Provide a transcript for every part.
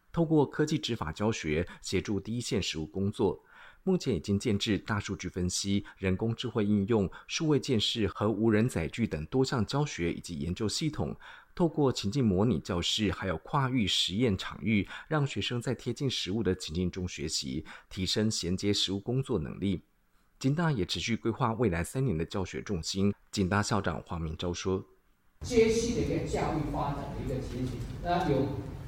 透过科技执法教学，协助第一线实务工作。目前已经建置大数据分析、人工智慧应用、数位鉴识和无人载具等多项教学以及研究系统，透过情境模拟教室还有跨域实验场域，让学生在贴近实务的情境中学习，提升衔接实务工作能力。警大也持续规划未来3年的教学重心。警大校长黄明昭说： 接续的一个教育发展的一个情形，那有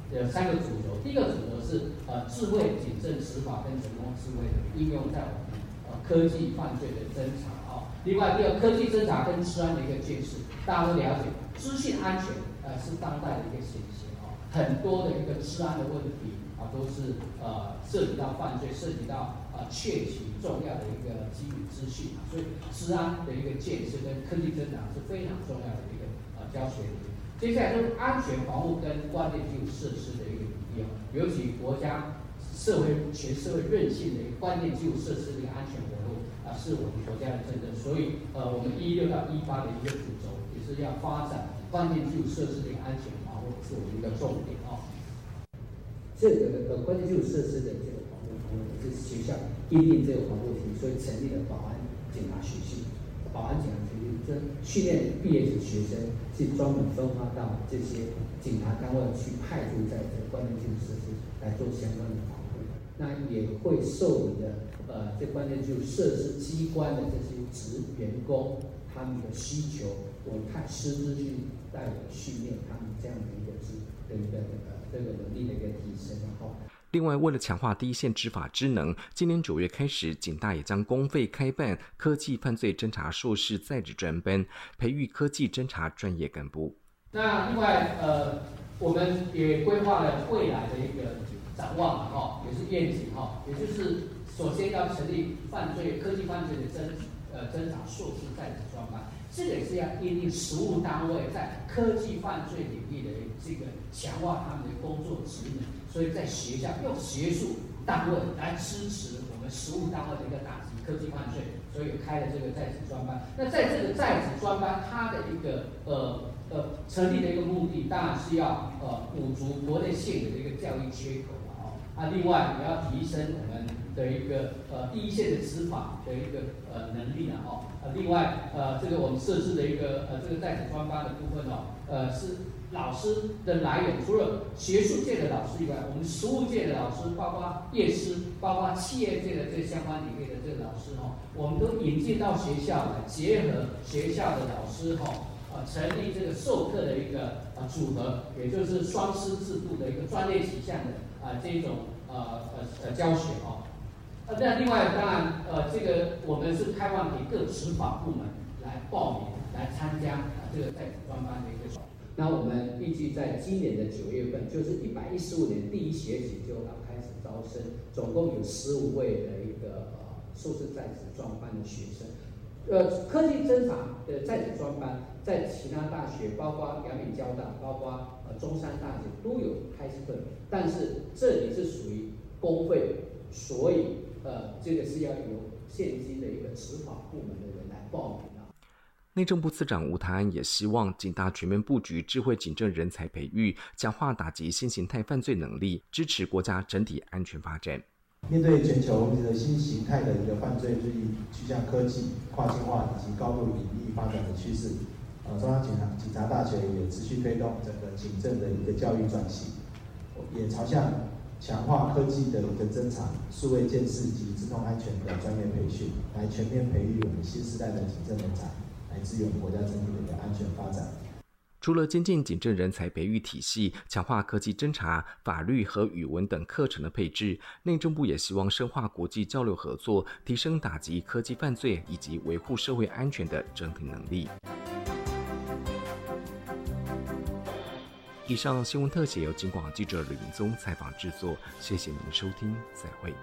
3个主轴。第一个主轴是智慧警政执法跟人工智慧的应用在我们科技犯罪的侦查另外第二，科技侦查跟治安的一个建设，大家都了解，资讯安全是当代的一个显现很多的一个治安的问题都是涉及到犯罪，涉及到窃取重要的一个基础资讯所以治安的一个建设跟科技侦查是非常重要的一个教学理念。接下来就是安全防护跟关键基础设施的一个比例尤其国家全社会韧性的一个关键基础设施的一个安全活动是我们国家的政策。所以我们16到18的一个主轴也是要发展关键基础设施的一个安全防护，是我们一个重点这个关键基础设施的这个防护是学校因应这个防护性，所以成立了保安警察学系。保安警察学系这训练毕业的学生是专门分发到这些警察单位去派驻在这关键基础设施来做相关的防护。那也会受理的这关键基础设施机关的这些员工他们的需求，我看师资去带我训练他们这样的一个这个能力的一个提升另外，为了强化第一线执法职能，今年9月开始，警大也将公费开办科技犯罪侦查硕士在职专班，培育科技侦查专业干部。 那另外我们也规划了未来的一个展望也是愿景也就是首先要成立科技犯罪的侦查硕士在职专班，这个也是要因应实务单位在科技犯罪领域的这个强化他们的工作职能，所以在学校用学术单位来支持我们实务单位的一个打击科技犯罪，所以开了这个在职专班。那在这个在职专班，它的一个成立的一个目的，当然是要补足国内现有的一个教育缺口另外也要提升我们的一个第一线的执法的一个能力另外这个我们设置的一个这个在职专班的部分是老师的来源，除了学术界的老师以外，我们实务界的老师，包括业师，包括企业界的这相关领域的这个老师我们都引进到学校来，结合学校的老师成立这个授课的一个组合，也就是双师制度的一个专业取向的这种教学那另外当然这个我们是开放给各执法部门来报名来参加这个在职专班的一个。那我们预计在今年的9月份，就是115年第1学期就要开始招生，总共有15位的一个硕士在职专班的学生。科技侦查的在职专班在其他大学，包括阳明交大，包括中山大学都有开课，但是这里是属于公费，所以这个是要由现今的一个执法部门的人来报名内政部次长吴台安也希望警大全面布局智慧警政人才培育，强化打击新形态犯罪能力，支持国家整体安全发展。 面对全球的新形态的一个犯罪日益趋向科技、跨境化以及高度隐秘发展的趋势，中央警察大学也持续推动整个警政的一个教育转型，也朝向强化科技的一个侦查、数位鉴识及自动安全的专业培训，来全面培育我们新时代的警政人才，来支援国家整体的一个安全发展。 除了精进警政人才培育体系，强化科技侦查、法律和语文等课程的配置，内政部也希望深化国际交流合作，提升打击科技犯罪以及维护社会安全的整体能力。以上新闻特写由警广记者吕明宗采访制作，谢谢您收听，再会。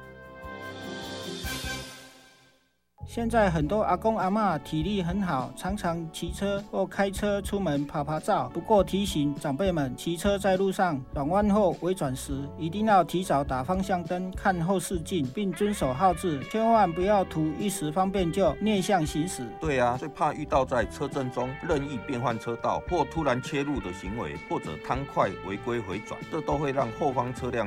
现在很多阿公阿嬷体力很好，常常骑车或开车出门拍拍照。不过提醒长辈们，骑车在路上转弯后微转时，一定要提早打方向灯，看后视镜，并遵守号志，千万不要图一时方便就逆向行驶。 对啊，最怕遇到在车阵中任意变换车道或突然切入的行为，或者贪快违规回转，这都会让后方车辆